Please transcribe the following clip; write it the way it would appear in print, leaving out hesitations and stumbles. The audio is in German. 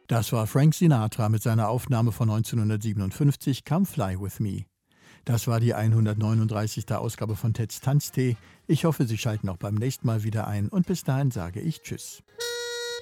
Das war Frank Sinatra mit seiner Aufnahme von 1957 Come Fly With Me. Das war die 139. Ausgabe von Ted's Tanztee. Ich hoffe, Sie schalten auch beim nächsten Mal wieder ein und bis dahin sage ich Tschüss.